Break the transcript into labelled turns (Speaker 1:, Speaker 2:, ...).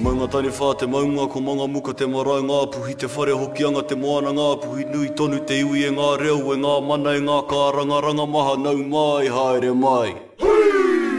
Speaker 1: Maunga tani whā te maunga ko manga muka te marae ngā puhi te whare hokianga te moana ngā puhi nui tonu te iwi e ngā reo e ngā mana e ngā kāranga ranga maha nau mai haere mai.